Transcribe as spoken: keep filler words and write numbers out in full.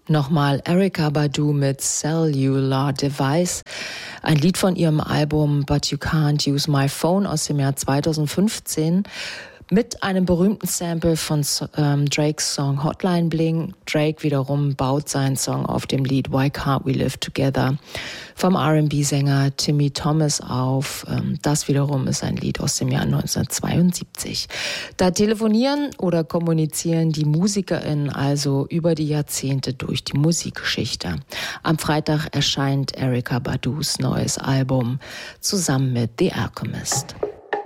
Nochmal Erykah Badu mit Cellular Device, ein Lied von ihrem Album But You Can't Use My Phone aus dem Jahr zweitausendfünfzehn mit einem berühmten Sample von ähm, Drakes Song Hotline Bling. Drake wiederum baut seinen Song auf dem Lied Why Can't We Live Together vom R and B-Sänger Timmy Thomas auf. Ähm, das wiederum ist ein Lied aus dem Jahr neunzehnhundertzweiundsiebzig. Da telefonieren oder kommunizieren die MusikerInnen also über die Jahrzehnte durch die Musikgeschichte. Am Freitag erscheint Erykah Badus neues Album zusammen mit The Alchemist.